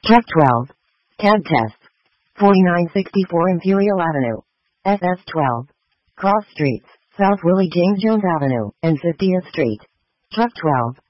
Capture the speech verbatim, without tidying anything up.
Truck twelve. Cab test. forty-nine sixty-four Imperial Avenue. S S twelve. Cross Streets, South Willie James Jones Avenue, and fiftieth Street. Truck twelve.